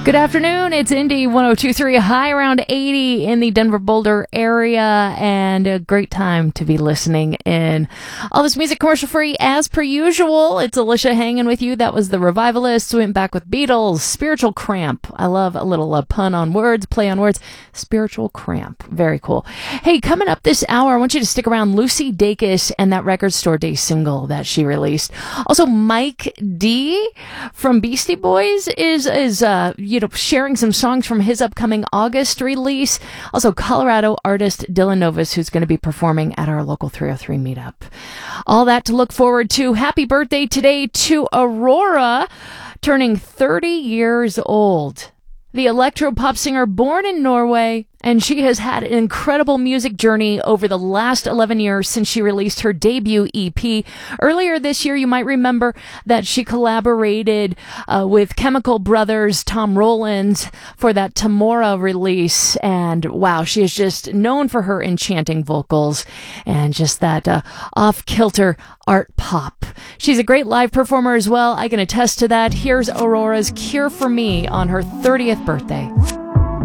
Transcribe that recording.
Good afternoon. It's Indy 102.3, high around 80 in the Denver Boulder area, and a great time to be listening in. All this music commercial free as per usual. It's Alicia hanging with you. That was the Revivalists. Went back with Beatles, Spiritual Cramp. I love a little pun on words, play on words. Spiritual Cramp. Very cool. Hey, coming up this hour, I want you to stick around. Lucy Dacus and that Record Store Day single that she released. Also, Mike D from Beastie Boys is sharing some songs from his upcoming August release. Also, Colorado artist Dylan Novus, who's going to be performing at our local 303 meetup. All that to look forward to. Happy birthday today to Aurora, turning 30 years old. The electro-pop singer born in Norway, and she has had an incredible music journey over the last 11 years since she released her debut EP. Earlier this year, you might remember that she collaborated with Chemical Brothers' Tom Rowlands for that Tamora release. And wow, she is just known for her enchanting vocals and just that off-kilter art pop. She's a great live performer as well. I can attest to that. Here's Aurora's Cure for Me on her 30th birthday.